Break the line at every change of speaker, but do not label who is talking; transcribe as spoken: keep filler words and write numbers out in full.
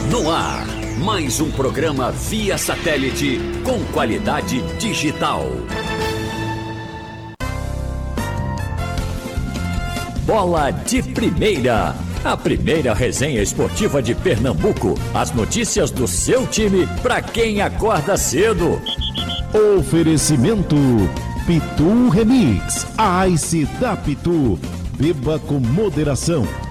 No ar, mais um programa via satélite com qualidade digital. Bola de Primeira, a primeira resenha esportiva de Pernambuco. As notícias do seu time para quem acorda cedo.
Oferecimento Pitu Remix, a Ice da Pitu. Beba com moderação.